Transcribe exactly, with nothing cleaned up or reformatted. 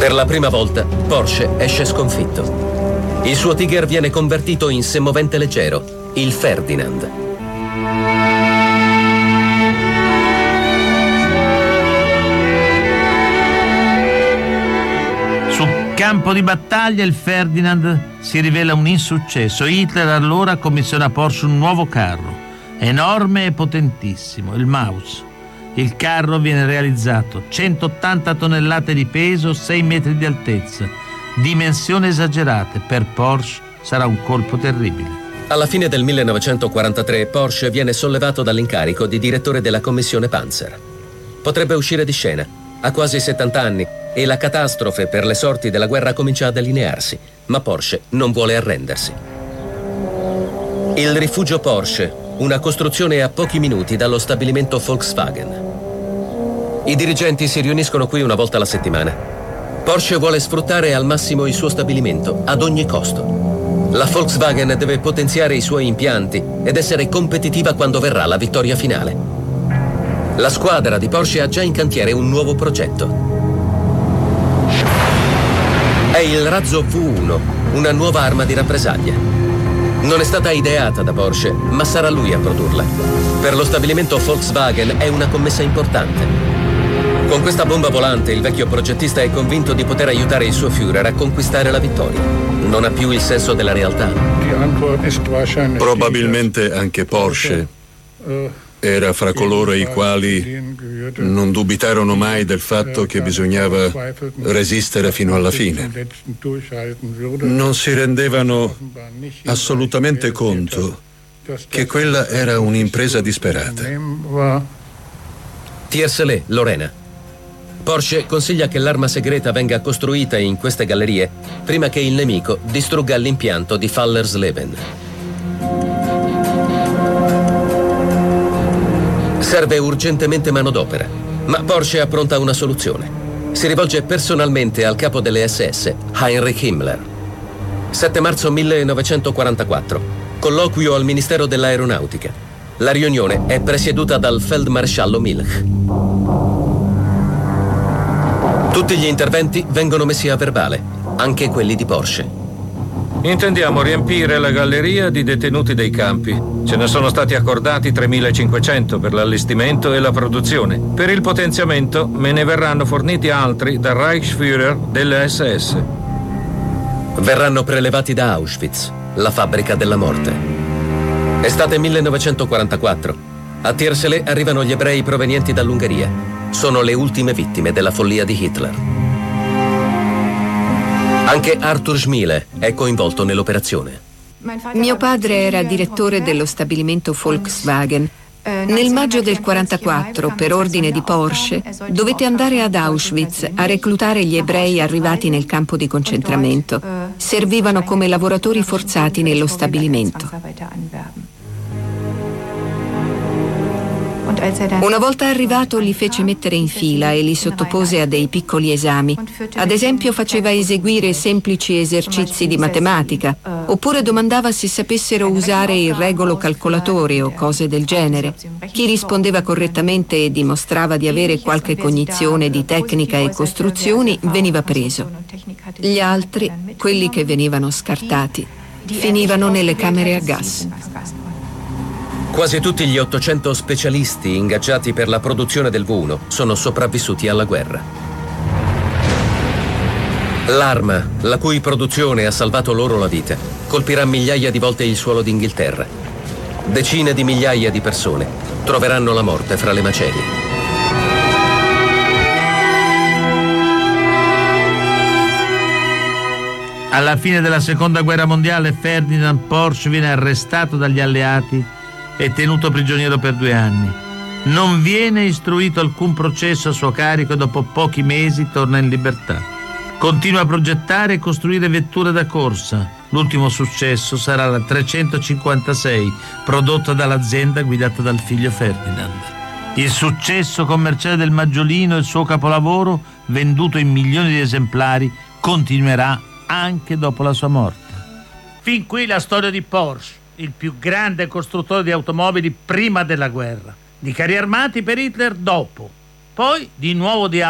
Per la prima volta, Porsche esce sconfitto. Il suo Tiger viene convertito in semovente leggero, il Ferdinand. Sul campo di battaglia il Ferdinand si rivela un insuccesso. Hitler allora commissiona a Porsche un nuovo carro, enorme e potentissimo, il Maus. Il carro viene realizzato centottanta tonnellate di peso, sei metri di altezza, dimensioni esagerate. Per Porsche sarà un colpo terribile. Alla fine del millenovecentoquarantatré Porsche viene sollevato dall'incarico di direttore della commissione Panzer. Potrebbe uscire di scena, ha quasi settanta anni e la catastrofe per le sorti della guerra comincia a delinearsi, ma Porsche non vuole arrendersi. Il rifugio Porsche, una costruzione a pochi minuti dallo stabilimento Volkswagen. I dirigenti si riuniscono qui una volta alla settimana. Porsche vuole sfruttare al massimo il suo stabilimento, ad ogni costo. La Volkswagen deve potenziare i suoi impianti ed essere competitiva quando verrà la vittoria finale. La squadra di Porsche ha già in cantiere un nuovo progetto. È il razzo V uno, una nuova arma di rappresaglia. Non è stata ideata da Porsche, ma sarà lui a produrla. Per lo stabilimento Volkswagen è una commessa importante. Con questa bomba volante il vecchio progettista è convinto di poter aiutare il suo Führer a conquistare la vittoria. Non ha più il senso della realtà. Probabilmente anche Porsche era fra coloro i quali non dubitarono mai del fatto che bisognava resistere fino alla fine. Non si rendevano assolutamente conto che quella era un'impresa disperata. Tierselet, Lorena. Porsche consiglia che l'arma segreta venga costruita in queste gallerie prima che il nemico distrugga l'impianto di Fallersleben. Serve urgentemente manodopera, ma Porsche appronta una soluzione. Si rivolge personalmente al capo delle S S, Heinrich Himmler. sette marzo millenovecentoquarantaquattro. Colloquio al Ministero dell'Aeronautica. La riunione è presieduta dal feldmaresciallo Milch. Tutti gli interventi vengono messi a verbale, anche quelli di Porsche. Intendiamo riempire la galleria di detenuti dei campi. Ce ne sono stati accordati tremilacinquecento per l'allestimento e la produzione. Per il potenziamento me ne verranno forniti altri dal Reichsführer delle S S. Verranno prelevati da Auschwitz, la fabbrica della morte. Estate millenovecentoquarantaquattro. A Tierselet arrivano gli ebrei provenienti dall'Ungheria. Sono le ultime vittime della follia di Hitler. Anche Arthur Schmiele è coinvolto nell'operazione. Mio padre era direttore dello stabilimento Volkswagen. Nel maggio del quarantaquattro, per ordine di Porsche, dovette andare ad Auschwitz a reclutare gli ebrei arrivati nel campo di concentramento. Servivano come lavoratori forzati nello stabilimento. Una volta arrivato li fece mettere in fila e li sottopose a dei piccoli esami. Ad esempio faceva eseguire semplici esercizi di matematica, oppure domandava se sapessero usare il regolo calcolatore o cose del genere. Chi rispondeva correttamente e dimostrava di avere qualche cognizione di tecnica e costruzioni veniva preso. Gli altri, quelli che venivano scartati, finivano nelle camere a gas. Quasi tutti gli ottocento specialisti ingaggiati per la produzione del V uno sono sopravvissuti alla guerra. L'arma, la cui produzione ha salvato loro la vita, colpirà migliaia di volte il suolo d'Inghilterra. Decine di migliaia di persone troveranno la morte fra le macerie. Alla fine della seconda guerra mondiale Ferdinand Porsche viene arrestato dagli alleati e tenuto prigioniero per due anni. Non viene istruito alcun processo a suo carico e dopo pochi mesi torna in libertà. Continua a progettare e costruire vetture da corsa. L'ultimo successo sarà la trecentocinquantasei, prodotta dall'azienda guidata dal figlio Ferdinand. Il successo commerciale del Maggiolino e il suo capolavoro, venduto in milioni di esemplari, continuerà anche dopo la sua morte. Fin qui la storia di Porsche, il più grande costruttore di automobili prima della guerra, di carri armati per Hitler dopo, poi di nuovo di